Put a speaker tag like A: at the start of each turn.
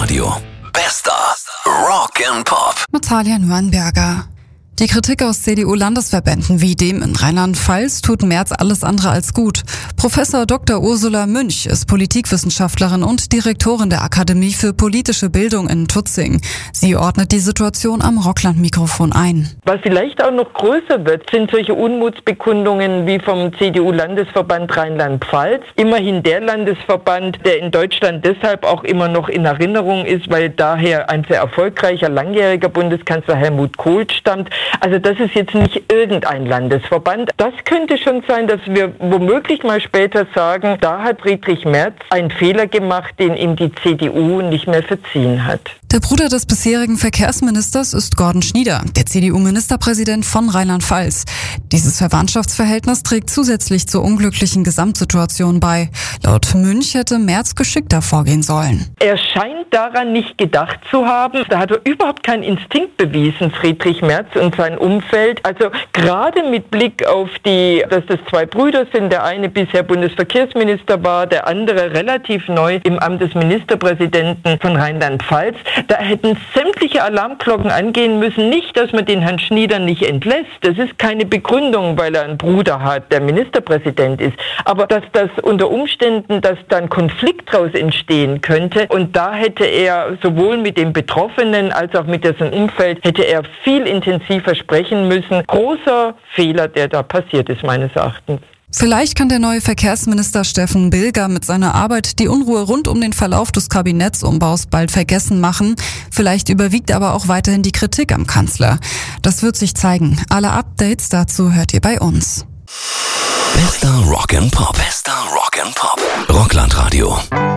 A: Rocklandradio. Bester Rock and Pop.
B: Natalia Nürnberger. Die Kritik aus CDU-Landesverbänden wie dem in Rheinland-Pfalz tut Merz alles andere als gut. Professor Dr. Ursula Münch ist Politikwissenschaftlerin und Direktorin der Akademie für politische Bildung in Tutzing. Sie ordnet die Situation am Rockland-Mikrofon ein.
C: Was vielleicht auch noch größer wird, sind solche Unmutsbekundungen wie vom CDU-Landesverband Rheinland-Pfalz. Immerhin der Landesverband, der in Deutschland deshalb auch immer noch in Erinnerung ist, weil daher ein sehr erfolgreicher, langjähriger Bundeskanzler Helmut Kohl stammt. Also das ist jetzt nicht irgendein Landesverband. Das könnte schon sein, dass wir womöglich mal später sagen, da hat Friedrich Merz einen Fehler gemacht, den ihm die CDU nicht mehr verziehen hat.
B: Der Bruder des bisherigen Verkehrsministers ist Gordon Schnieder, der CDU-Ministerpräsident von Rheinland-Pfalz. Dieses Verwandtschaftsverhältnis trägt zusätzlich zur unglücklichen Gesamtsituation bei. Laut Münch hätte Merz geschickter vorgehen sollen.
C: Er scheint daran nicht gedacht zu haben. Da hat er überhaupt keinen Instinkt bewiesen, Friedrich Merz und sein Umfeld. Also gerade mit Blick auf dass das zwei Brüder sind, der eine bisher Bundesverkehrsminister war, der andere relativ neu im Amt des Ministerpräsidenten von Rheinland-Pfalz. Da hätten sämtliche Alarmglocken angehen müssen. Nicht, dass man den Herrn Schnieder nicht entlässt. Das ist keine Begründung, weil er einen Bruder hat, der Ministerpräsident ist. Aber dass das unter Umständen, dass dann Konflikt daraus entstehen könnte. Und da hätte er sowohl mit den Betroffenen als auch mit dessen Umfeld, hätte er viel intensiver sprechen müssen. Großer Fehler, der da passiert ist, meines Erachtens.
B: Vielleicht kann der neue Verkehrsminister Steffen Bilger mit seiner Arbeit die Unruhe rund um den Verlauf des Kabinettsumbaus bald vergessen machen. Vielleicht überwiegt aber auch weiterhin die Kritik am Kanzler. Das wird sich zeigen. Alle Updates dazu hört ihr bei uns.
A: Bester Rock and Pop. Bester Rock and Pop. Rocklandradio.